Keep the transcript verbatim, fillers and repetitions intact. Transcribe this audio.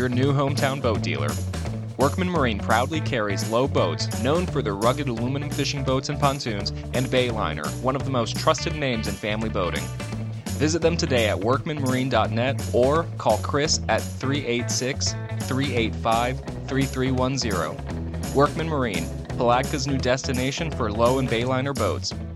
your new hometown boat dealer. Workman Marine proudly carries Lowe Boats, known for their rugged aluminum fishing boats and pontoons, and Bayliner, one of the most trusted names in family boating. Visit them today at workman marine dot net or call Chris at three eight six, three eight five, three three one zero. Workman Marine, Palatka new destination for Lowe and Bayliner boats.